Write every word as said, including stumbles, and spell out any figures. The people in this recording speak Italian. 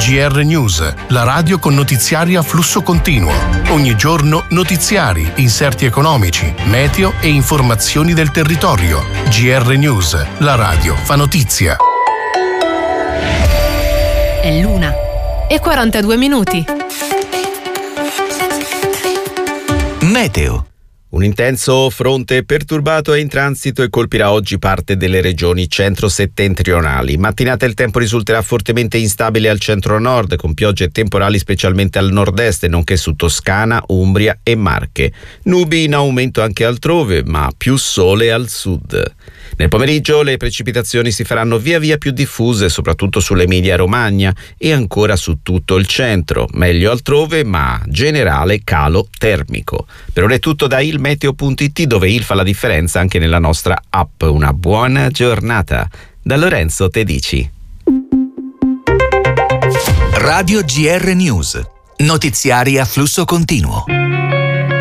G R News, la radio con notiziari a flusso continuo. Ogni giorno notiziari, inserti economici, meteo e informazioni del territorio. G R News, la radio fa notizia. È l'una e quarantadue minuti. Meteo. Un intenso fronte perturbato è in transito e colpirà oggi parte delle regioni centro-settentrionali. Mattinata il tempo risulterà fortemente instabile al centro-nord, con piogge e temporali specialmente al nord-est, nonché su Toscana, Umbria e Marche. Nubi in aumento anche altrove, ma più sole al sud. Nel pomeriggio le precipitazioni si faranno via via più diffuse, soprattutto sull'Emilia-Romagna e ancora su tutto il centro. Meglio altrove, ma generale calo termico. Per ora è tutto da ilmeteo punto it, dove il fa la differenza anche nella nostra app. Una buona giornata. Da Lorenzo Tedici. Radio G R News. Notiziari a flusso continuo.